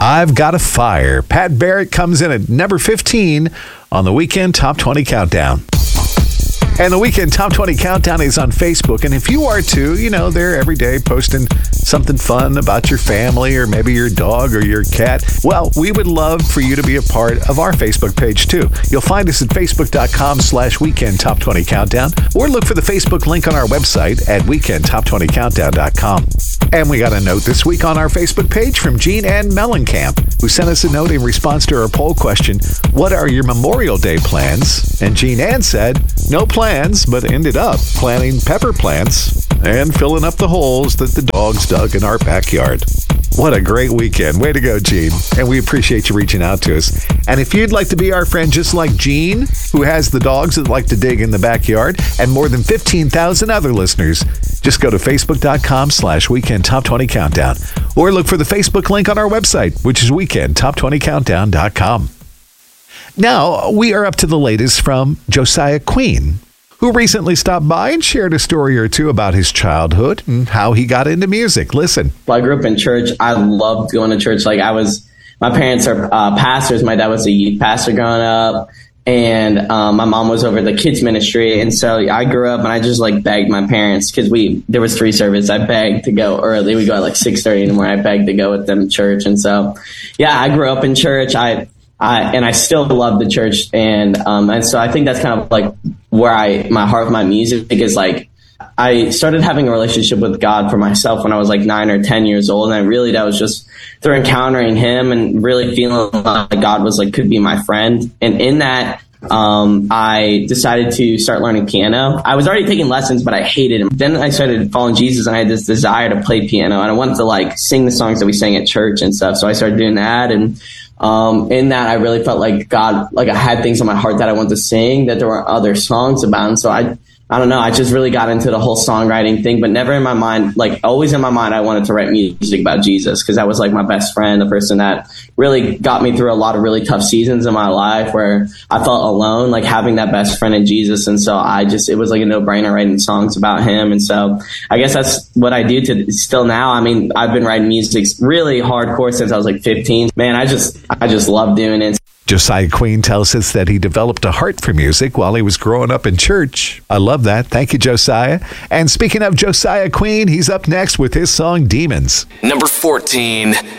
I've Got a Fire. Pat Barrett comes in at number 15 on the Weekend Top 20 Countdown. And the Weekend Top 20 Countdown is on Facebook. And if you are too, they're every day posting something fun about your family or maybe your dog or your cat. Well, we would love for you to be a part of our Facebook page too. You'll find us at facebook.com/Weekend Top 20 Countdown, or look for the Facebook link on our website at weekendtop20countdown.com. And we got a note this week on our Facebook page from Jean Ann Mellencamp, who sent us a note in response to our poll question, what are your Memorial Day plans? And Jean Ann said, no plans, but ended up planting pepper plants and filling up the holes that the dogs dug in our backyard. What a great weekend. Way to go, Jean. And we appreciate you reaching out to us. And if you'd like to be our friend just like Jean, who has the dogs that like to dig in the backyard, and more than 15,000 other listeners, just go to facebook.com/Weekend Top 20 Countdown, or look for the Facebook link on our website, which is weekendtop20countdown.com. Now, we are up to the latest from Josiah Queen, who recently stopped by and shared a story or two about his childhood and how he got into music. Listen. Well, I grew up in church. I loved going to church. My parents are pastors. My dad was a youth pastor growing up, and my mom was over the kids ministry. And so I grew up and I just begged my parents, because there was 3 services. I begged to go early. We go at 6:30 in the morning. I begged to go with them to church. And so, I grew up in church. And I still love the church. And so I think that's kind of where my heart of my music is. I started having a relationship with God for myself when I was 9 or 10 years old. And that was just through encountering him and really feeling like God was could be my friend. And in that, I decided to start learning piano. I was already taking lessons, but I hated him. Then I started following Jesus, and I had this desire to play piano, and I wanted to sing the songs that we sang at church and stuff. So I started doing that. And in that, I really felt like God, I had things on my heart that I wanted to sing that there were other songs about. And so I don't know, I just really got into the whole songwriting thing, but never in my mind, always in my mind, I wanted to write music about Jesus, because that was my best friend, the person that really got me through a lot of really tough seasons in my life where I felt alone, having that best friend in Jesus. And so it was a no-brainer writing songs about him. And so I guess that's what I do to still now. I mean, I've been writing music really hardcore since I was 15. Man, I just love doing it. Josiah Queen tells us that he developed a heart for music while he was growing up in church. I love that. Thank you, Josiah. And speaking of Josiah Queen, he's up next with his song Demons. Number 14.